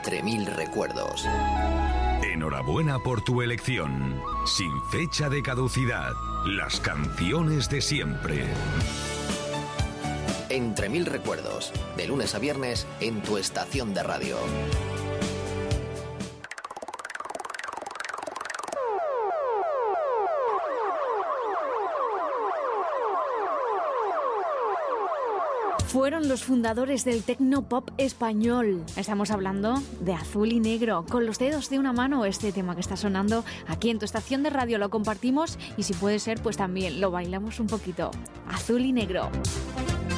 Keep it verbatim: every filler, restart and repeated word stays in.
Entre mil recuerdos. Enhorabuena por tu elección. Sin fecha de caducidad. Las canciones de siempre. Entre mil recuerdos. De lunes a viernes en tu estación de radio. Fueron los fundadores del tecnopop español. Estamos hablando de Azul y Negro. Con los dedos de una mano, este tema que está sonando aquí en tu estación de radio lo compartimos y si puede ser, pues también lo bailamos un poquito. Azul y Negro.